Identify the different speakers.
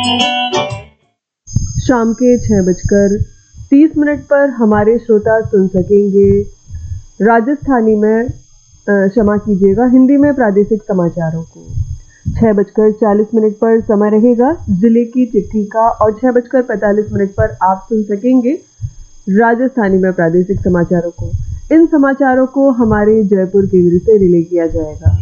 Speaker 1: शाम के 6:30 पर हमारे श्रोता सुन सकेंगे राजस्थानी में क्षमा कीजिएगा, हिंदी में प्रादेशिक समाचारों को। 6:40 पर समय रहेगा जिले की चिट्ठी का और 6:45 पर आप सुन सकेंगे राजस्थानी में प्रादेशिक समाचारों को। इन समाचारों को हमारे जयपुर केंद्र से रिले किया जाएगा।